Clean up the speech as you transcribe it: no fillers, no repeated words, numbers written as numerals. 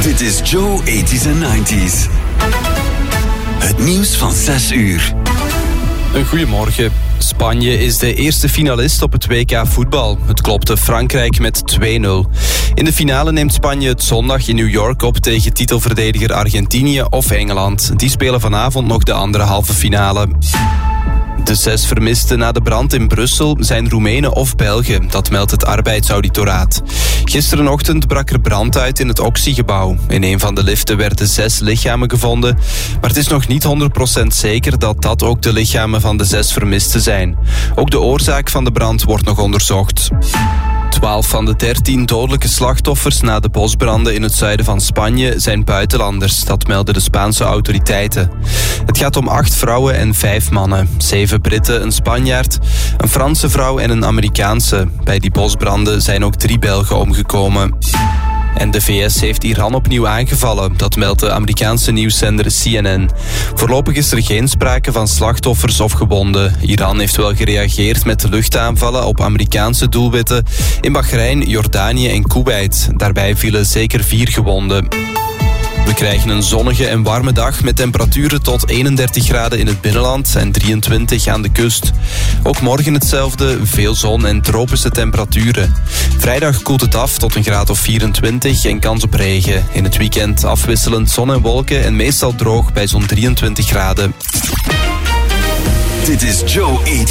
Dit is Joe 80s en 90s. Het nieuws van 6 uur. Een goedemorgen. Spanje is de eerste finalist op het WK voetbal. Het klopte Frankrijk met 2-0. In de finale neemt Spanje het zondag in New York op tegen titelverdediger Argentinië of Engeland. Die spelen vanavond nog de andere halve finale. De 6 vermisten na de brand in Brussel zijn Roemenen of Belgen. Dat meldt het arbeidsauditoraat. Gisterenochtend brak er brand uit in het Oxy-gebouw. In een van de liften werden 6 lichamen gevonden. Maar het is nog niet 100% zeker dat dat ook de lichamen van de 6 vermisten zijn. Ook de oorzaak van de brand wordt nog onderzocht. 12 van de 13 dodelijke slachtoffers na de bosbranden in het zuiden van Spanje zijn buitenlanders. Dat melden de Spaanse autoriteiten. Het gaat om 8 vrouwen en 5 mannen. 7 Britten, een Spanjaard, een Franse vrouw en een Amerikaanse. Bij die bosbranden zijn ook 3 Belgen omgekomen. En de VS heeft Iran opnieuw aangevallen. Dat meldt de Amerikaanse nieuwszender CNN. Voorlopig is er geen sprake van slachtoffers of gewonden. Iran heeft wel gereageerd met luchtaanvallen op Amerikaanse doelwitten in Bahrein, Jordanië en Kuwait. Daarbij vielen zeker 4 gewonden. We krijgen een zonnige en warme dag met temperaturen tot 31 graden in het binnenland en 23 aan de kust. Ook morgen hetzelfde, veel zon en tropische temperaturen. Vrijdag koelt het af tot een graad of 24 en kans op regen. In het weekend afwisselend zon en wolken en meestal droog bij zo'n 23 graden. Dit is Joe 80s